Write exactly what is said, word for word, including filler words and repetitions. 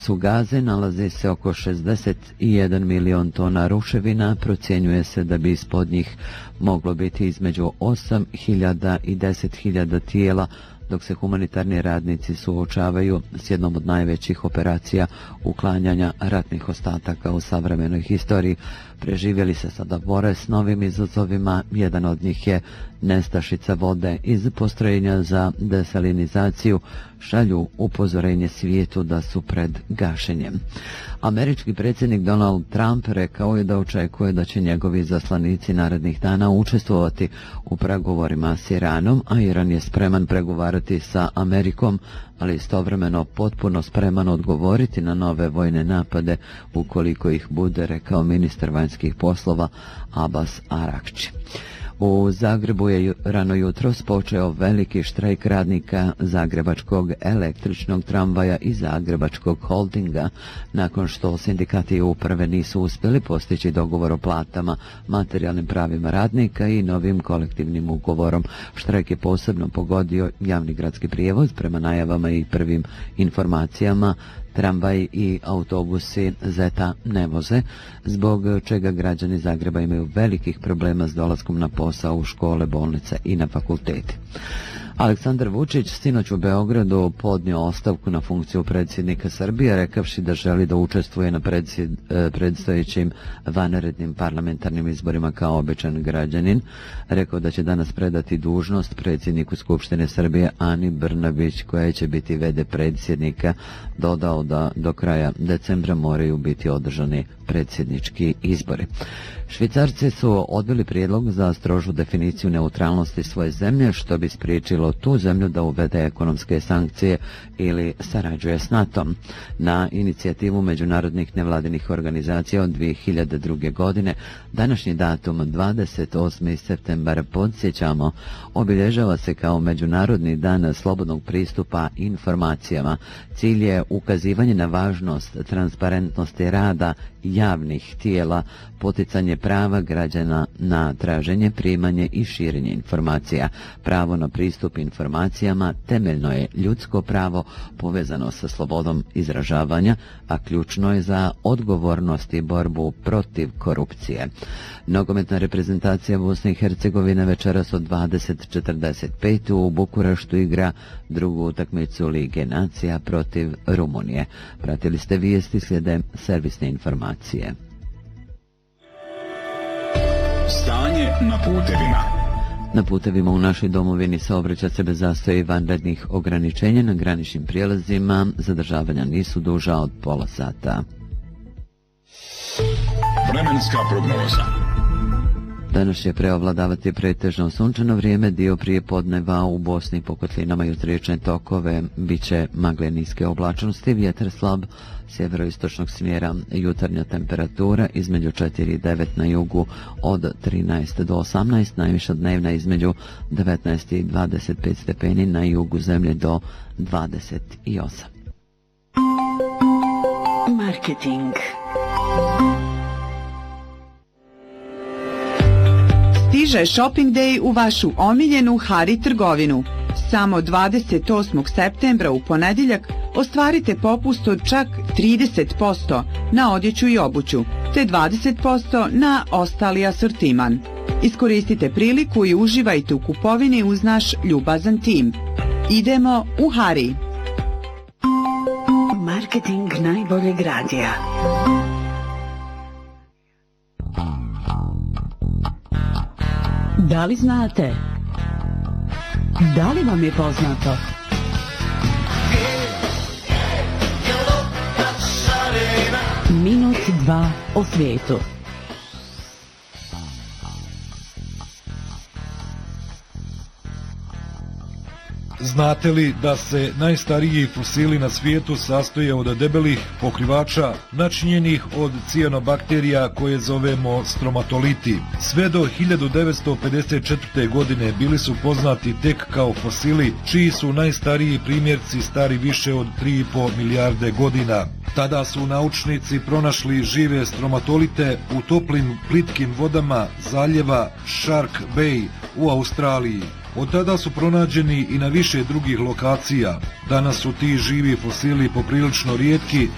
U Gaze nalazi se oko šezdeset jedan milion tona ruševina, procjenjuje se da bi ispod njih moglo biti između osam hiljada i deset hiljada tijela, dok se humanitarni radnici suočavaju s jednom od najvećih operacija uklanjanja ratnih ostataka u savremenoj historiji. Preživjeli se sada bore s novim izazovima, jedan od njih je nestašica vode. Iz postrojenja za desalinizaciju šalju upozorenje svijetu da su pred gašenjem. Američki predsjednik Donald Trump rekao je da očekuje da će njegovi zaslanici narednih dana učestvovati u pregovorima s Iranom, a Iran je spreman pregovarati sa Amerikom, ali istovremeno potpuno spreman odgovoriti na nove vojne napade ukoliko ih bude, rekao ministar vanjskih poslova Abbas Arakči. U Zagrebu je rano jutros počeo veliki štrajk radnika Zagrebačkog električnog tramvaja i Zagrebačkog holdinga, nakon što sindikati i uprave nisu uspjeli postići dogovor o platama, materijalnim pravima radnika i novim kolektivnim ugovorom. Štrajk je posebno pogodio javni gradski prijevoz. Prema najavama i prvim informacijama, tramvaj i autobusi Zeta ne voze, zbog čega građani Zagreba imaju velikih problema s dolaskom na posao, u škole, bolnice i na fakultete. Aleksandar Vučić sinoć u Beogradu podnio ostavku na funkciju predsjednika Srbije, rekavši da želi da učestvuje na predsjed, predstojećim vanrednim parlamentarnim izborima kao običan građanin. Rekao da će danas predati dužnost predsjedniku Skupštine Srbije Ani Brnabić, koja će biti v d predsjednika. Dodao da do kraja decembra moraju biti održani predsjednički izbori. Švicarci su odbili prijedlog za strožu definiciju neutralnosti svoje zemlje, što bi spriječilo tu zemlju da uvede ekonomske sankcije ili sarađuje s NATO-om. Na inicijativu međunarodnih nevladinih organizacija od dvije hiljade druge. godine, današnji datum dvadeset osmi septembar, podsjećamo, obilježava se kao Međunarodni dan slobodnog pristupa informacijama. Cilj je ukazivanje na važnost transparentnosti rada javnih tijela, poticanje prava građana na traženje, primanje i širenje informacija. Pravo na pristup informacijama temeljno je ljudsko pravo povezano sa slobodom izražavanja, a ključno je za odgovornost i borbu protiv korupcije. Nogometna reprezentacija Bosne i Hercegovine večeras od dvadeset četrdeset pet u Bukureštu igra drugu utakmicu Lige nacija protiv Rumunije. Pratili ste vijesti, slijede servisne informacije. Stanje na putevima. Na putevima u našoj domovini saobraća se bez zastoja i vanrednih ograničenja. Na graničnim prijelazima zadržavanja nisu duža od pola sata. Vremenska prognoza. Danas će preovladavati pretežno sunčano vrijeme, dio prije podneva u Bosni po kotlinama i uz riječne tokove biće magle niske oblačnosti, vjetar slab sjeveroistočnog smjera, jutarnja temperatura između četiri i devet na jugu od trinaest do osamnaest, najviša dnevna između devetnaest i dvadeset pet stepeni, na jugu zemlje do dvadeset osam. Marketing. Stiže Shopping Day u vašu omiljenu Hari trgovinu. Samo dvadeset osmog septembra u ponedjeljak ostvarite popust od čak trideset posto na odjeću i obuću, te dvadeset posto na ostali asortiman. Iskoristite priliku i uživajte u kupovini uz naš ljubazan tim. Idemo u Hari. Marketing najboljeg radija. Da li znate? Da li vam je poznato? Minut dva o svijetu. Znate li da se najstariji fosili na svijetu sastoje od debelih pokrivača načinjenih od cijanobakterija koje zovemo stromatoliti? Sve do hiljadu devetsto pedeset četvrte. godine bili su poznati tek kao fosili, čiji su najstariji primjerci stari više od tri i po milijarde godina. Tada su naučnici pronašli žive stromatolite u toplim plitkim vodama zaljeva Shark Bay u Australiji. Od tada su pronađeni i na više drugih lokacija. Danas su ti živi fosili poprilično rijetki,